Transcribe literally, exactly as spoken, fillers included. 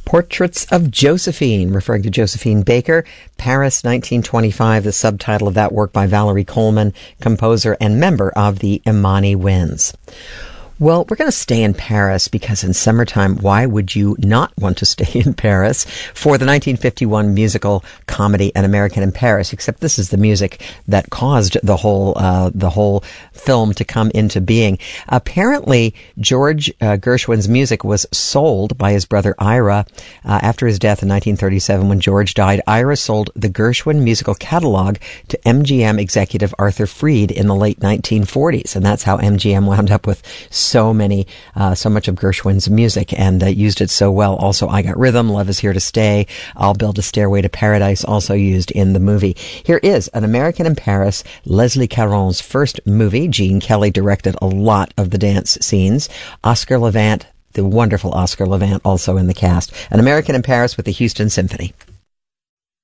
Portraits of Josephine, referring to Josephine Baker. Paris, nineteen twenty-five, the subtitle of that work by Valerie Coleman, composer and member of the Imani Winds. Well, we're going to stay in Paris because in summertime, why would you not want to stay in Paris for the nineteen fifty-one musical comedy An American in Paris? Except this is the music that caused the whole uh, the whole film to come into being. Apparently, George uh, Gershwin's music was sold by his brother Ira uh, after his death in nineteen thirty-seven. When George died, Ira sold the Gershwin musical catalog to M G M executive Arthur Freed in the late nineteen forties, and that's how M G M wound up with so many, uh, so much of Gershwin's music and uh, used it so well. Also, I Got Rhythm, Love Is Here to Stay, I'll Build a Stairway to Paradise, also used in the movie. Here is An American in Paris, Leslie Caron's first movie. Gene Kelly directed a lot of the dance scenes. Oscar Levant, the wonderful Oscar Levant, also in the cast. An American in Paris with the Houston Symphony.